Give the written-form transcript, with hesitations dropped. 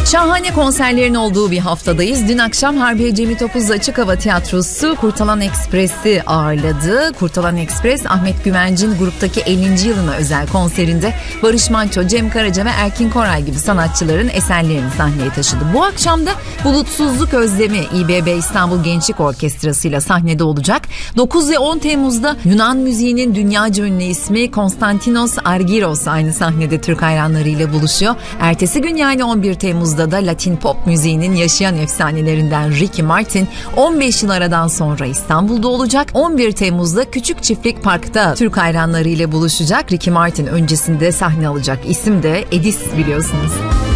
Şahane konserlerin olduğu bir haftadayız. Dün akşam Harbiye Cemil Topuz Açık Hava Tiyatrosu Kurtalan Ekspres'i ağırladı. Kurtalan Ekspres, Ahmet Güvencin gruptaki 50. yılına özel konserinde Barış Manço, Cem Karaca ve Erkin Koray gibi sanatçıların eserlerini sahneye taşıdı. Bu akşam da Bulutsuzluk Özlemi İBB İstanbul Gençlik Orkestrası ile sahnede olacak. 9 ve 10 Temmuz'da Yunan müziğinin dünyaca ünlü ismi Konstantinos Argyros aynı sahnede Türk hayranlarıyla buluşuyor. Ertesi gün yani 11 Temmuz'da da Latin pop müziğinin yaşayan efsanelerinden Ricky Martin 15 yıl aradan sonra İstanbul'da olacak. 11 Temmuz'da Küçük Çiftlik Park'ta Türk hayranlarıyla buluşacak. Ricky Martin öncesinde sahne alacak isim de Edis biliyorsunuz.